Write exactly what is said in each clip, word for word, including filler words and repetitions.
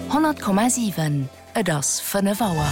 hundert Komma sieben, das fünf Auer.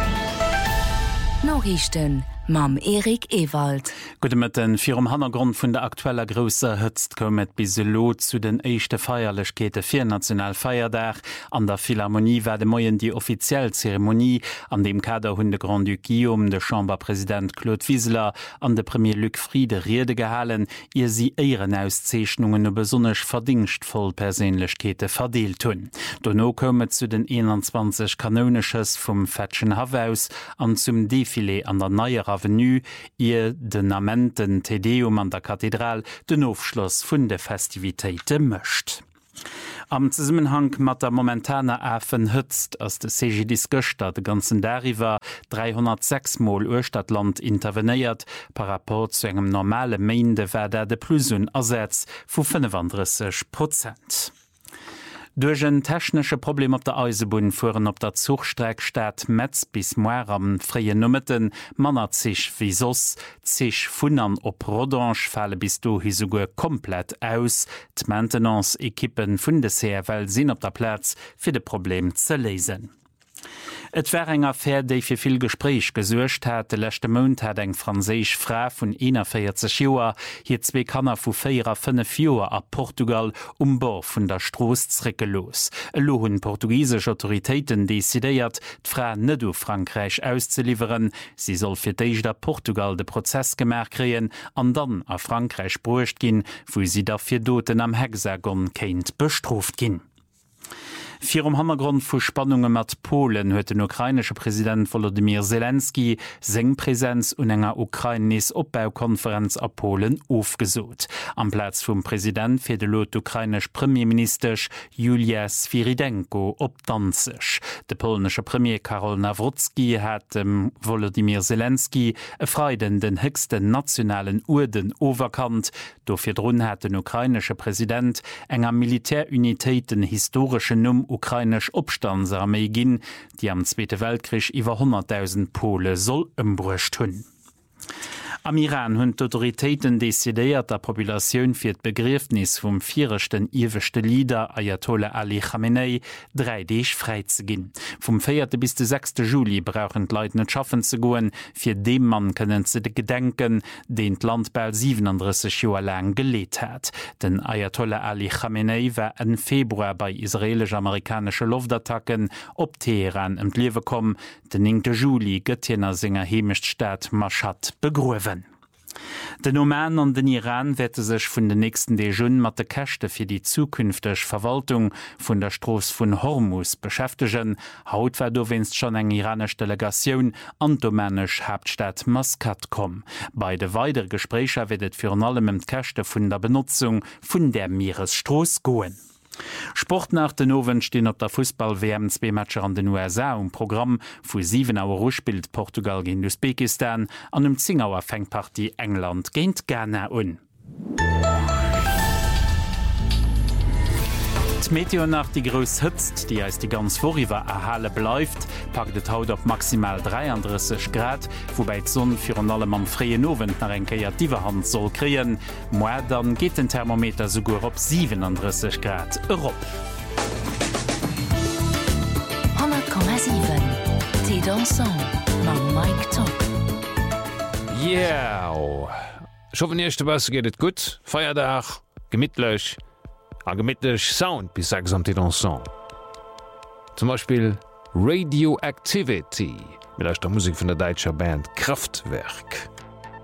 Nachrichten mam Erik Ewald. Gute Mitten, vier um Hintergrund von der aktueller Größe hützt kommet bis lo zu den echte Feierlichkeiten für Nationalfeiertag. An der Philharmonie werde morgen die offizielle Zeremonie, an dem Kader hun de Grand Duc Guillaume, der Chamberpräsident Claude Wieseler, an der Premier Luc Friede Rede gehalten, ihr sie Ehrenauszeichnungen nur besonders verdienstvoll Persönlichkeiten verdeelt hun. Donno kommet zu den einundzwanzig Kanonisches vom Fetschen Havaus an zum Defilé an der Neue Avenue, ihr den Amenten Tedeum an der Kathedral den Aufschluss vun de Festivitéite mëcht. Am Zusammenhang mat der momentaner Äfen hëtzt ass de C G D Göster de ganzen Deriwer dreihundertsechs Mal Urstadtland interveniert, par rapport zu engem normale Meinde wär der de Plusun ersetzt vu fünfunddreißig Prozent. Durch ein technische Problem op der Eisebun fuhren op der Zugstreckstadt Metz bis Moer am freie Nummeten mannert sich wie sos, zig Funnern op Rodange falle bis du hi sogar komplett aus. D' Maintenance-Ekippen vun de C F L sinn op der Platz fir de Problem ze lesen. Et wär eng Affaire, déi fir vill Gespräch gesuercht hat. De lechte Mount hat eng franséich Fra vun einundvierzig Joer hier zwee Kanner vu féier fënne Joer a Portugal um Bord vun der Stroos zrécke los. Lo hunn portugiesg Autoritéiten desidéiert, d'Fra net u Frankreich auszulieferen. Sie soll fir déich der Portugal de Prozess gemerk kreen, an dann a Frankreich bruecht ginn, wo sie da fir Doten am Hexagon kéint bestroft ginn. Vier um Hintergrund vu Spannungen mat Polen huet den ukrainesche Präsident Volodymyr Zelensky seng Präsenz un enger Ukraines Opbaukonferenz a Polen aufgesot. Am Platz vum Präsident fir de lot ukrainisch Premierminister Julia Svirydenko opdanzech. De polnische Premier Karol Nawrocki hat dem Volodymyr Zelensky e Freiden den höchsten nationalen Orden overkannt. Dofir drun hat den ukrainische Präsident enger Militärunitéiten historische Numm ukrainisch Obstandsarmee ginn, die am Zweite Weltkrieg iwwer hunderttausend Pole soll ëmbruecht hunn. Am Iran hunn d'Autoritéiten desidéiert der Populationun fir d' Begriffnis vum vierchten iwechte Lieder Ayatollah Ali Khamenei drei Deeg frei ze ginn. Vom vierte bis de sechste Juli brauchen d'Leit net schaffen ze goen, fir dem Mann kënnen ze de gedenken, den d' Land bald siebenunddreißig Joer lang geleet hat. Den Ayatollah Ali Khamenei war en Februar bei israelisch-amerikanische Luftattacken op Teheran entliewe kom. Den ingte Juli gëtt hinner senger Hemischtstaat Mashhad begruewen. Den Oman an den Iran wette sech vun den nächsten Dejun mat de Kächte fir die zukünftig Verwaltung vun der Stroos vun Hormuz beschäftigen. Haut war do winst schon eng iranisch Delegation an domanisch Hauptstadt Maskat kom. Bei de weitere Gesprächer werdet für allem im Kächte vun der Benutzung vun der Meeresstroos goen. Sport nach den Owen stehen op der Fußball-W M zwei Matcher an den U S A um Programm vu sieben Auer spielt Portugal gegen Usbekistan, an dem Zingauer Fängparty England géint Ghana un. Meteo nach die Größ hützt, die als die ganz vorüber erhalle bleibt, packt het Haut auf maximal dreiunddreißig Grad, wobei die Sonne für allem am freien Abend nach en kreative Hand soll kreen. Moa dann geht den Thermometer sogar auf siebenunddreißig Grad Europa. hundert Komma sieben T dansant mit Mike Top. Yeah! Ich hoffe, erste Woche geht es gut. Feiertag, gemütlich. A gemmittech Sound bis sechs am dansant. Zum Beispiel Radioactivity mit der Musik von der deutscher Band Kraftwerk.